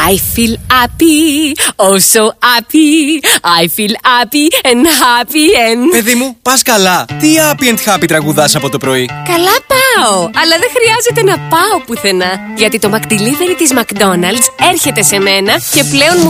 I feel happy, oh so happy. I feel happy and happy and... Παιδί μου, πας καλά. Τι happy and happy τραγουδάς από το πρωί? Καλά πάω, αλλά δεν χρειάζεται να πάω πουθενά. Γιατί το McDelivery της McDonald's έρχεται σε μένα και πλέον μου